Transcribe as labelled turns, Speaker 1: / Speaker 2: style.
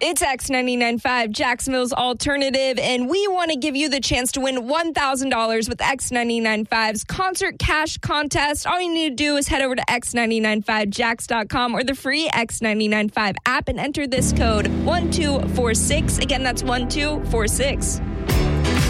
Speaker 1: It's X99.5, Jacksonville's alternative, and we want to give you the chance to win $1,000 with X99.5's Concert Cash Contest. All you need to do is head over to x995jax.com or the free X99.5 app and enter this code 1246. Again, that's 1246.